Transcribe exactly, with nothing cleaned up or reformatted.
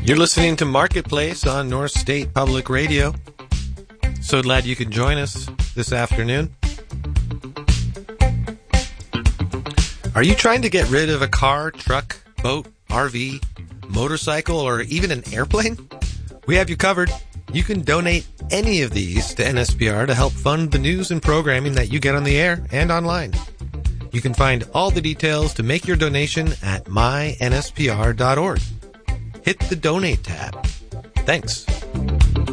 You're listening to Marketplace on North State Public Radio. So glad you could join us this afternoon. Are you trying to get rid of a car, truck, boat, R V, motorcycle, or even an airplane? We have you covered. You can donate any of these to N S P R to help fund the news and programming that you get on the air and online. You can find all the details to make your donation at my N S P R dot org. Hit the donate tab. Thanks.